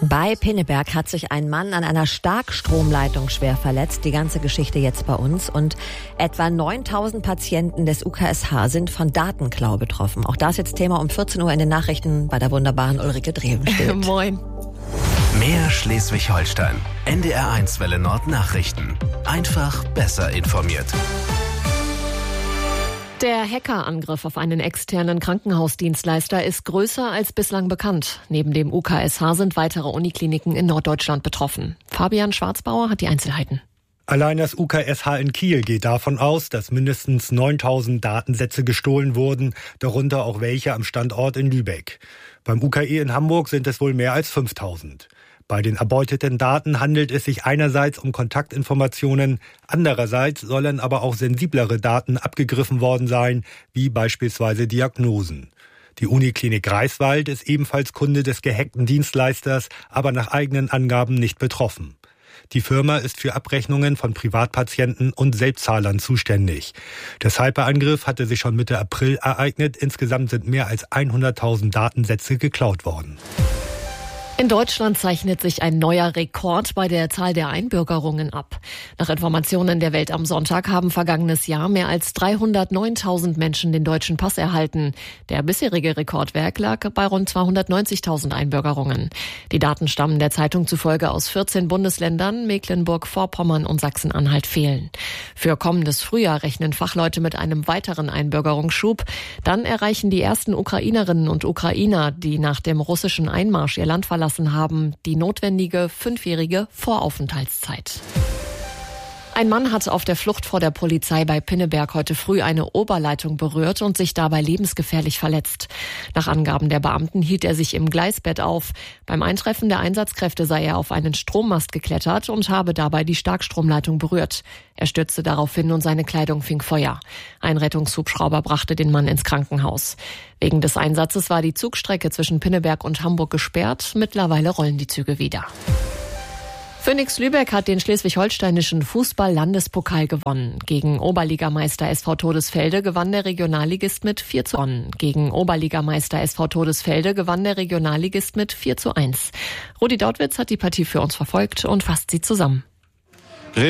Bei Pinneberg hat sich ein Mann an einer Starkstromleitung schwer verletzt. Die ganze Geschichte jetzt bei uns. Und etwa 9000 Patienten des UKSH sind von Datenklau betroffen. Auch das jetzt Thema um 14 Uhr in den Nachrichten bei der wunderbaren Ulrike Drevenstedt. Moin. Mehr Schleswig-Holstein. NDR1 Welle Nord Nachrichten. Einfach besser informiert. Der Hackerangriff auf einen externen Krankenhausdienstleister ist größer als bislang bekannt. Neben dem UKSH sind weitere Unikliniken in Norddeutschland betroffen. Fabian Schwarzbauer hat die Einzelheiten. Allein das UKSH in Kiel geht davon aus, dass mindestens 9000 Datensätze gestohlen wurden, darunter auch welche am Standort in Lübeck. Beim UKE in Hamburg sind es wohl mehr als 5000. Bei den erbeuteten Daten handelt es sich einerseits um Kontaktinformationen, andererseits sollen aber auch sensiblere Daten abgegriffen worden sein, wie beispielsweise Diagnosen. Die Uniklinik Greifswald ist ebenfalls Kunde des gehackten Dienstleisters, aber nach eigenen Angaben nicht betroffen. Die Firma ist für Abrechnungen von Privatpatienten und Selbstzahlern zuständig. Der Cyberangriff hatte sich schon Mitte April ereignet. Insgesamt sind mehr als 100.000 Datensätze geklaut worden. In Deutschland zeichnet sich ein neuer Rekord bei der Zahl der Einbürgerungen ab. Nach Informationen der Welt am Sonntag haben vergangenes Jahr mehr als 309.000 Menschen den deutschen Pass erhalten. Der bisherige Rekordwert lag bei rund 290.000 Einbürgerungen. Die Daten stammen der Zeitung zufolge aus 14 Bundesländern. Mecklenburg-Vorpommern und Sachsen-Anhalt fehlen. Für kommendes Frühjahr rechnen Fachleute mit einem weiteren Einbürgerungsschub. Dann erreichen die ersten Ukrainerinnen und Ukrainer, die nach dem russischen Einmarsch ihr Land verlassen haben, die notwendige 5-jährige Voraufenthaltszeit. Ein Mann hat auf der Flucht vor der Polizei bei Pinneberg heute früh eine Oberleitung berührt und sich dabei lebensgefährlich verletzt. Nach Angaben der Beamten hielt er sich im Gleisbett auf. Beim Eintreffen der Einsatzkräfte sei er auf einen Strommast geklettert und habe dabei die Starkstromleitung berührt. Er stürzte daraufhin und seine Kleidung fing Feuer. Ein Rettungshubschrauber brachte den Mann ins Krankenhaus. Wegen des Einsatzes war die Zugstrecke zwischen Pinneberg und Hamburg gesperrt. Mittlerweile rollen die Züge wieder. Phönix Lübeck hat den schleswig-holsteinischen Fußball-Landespokal gewonnen. Gegen Oberligameister SV Todesfelde gewann der Regionalligist mit 4:1. Gegen Oberligameister SV Todesfelde gewann der Regionalligist mit 4:1. Rudi Dautwitz hat die Partie für uns verfolgt und fasst sie zusammen.